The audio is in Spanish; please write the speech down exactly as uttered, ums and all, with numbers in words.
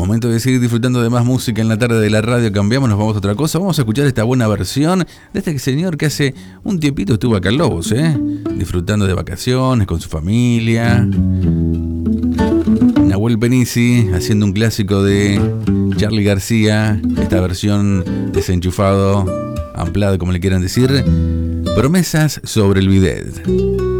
Momento de seguir disfrutando de más música en la tarde de la radio. Cambiamos, nos vamos a otra cosa. Vamos a escuchar esta buena versión de este señor que hace un tiempito estuvo acá en Lobos, ¿eh? Disfrutando de vacaciones con su familia. Nahuel Penisi haciendo un clásico de Charly García. Esta versión desenchufado, ampliado, como le quieran decir. Promesas sobre el bidet.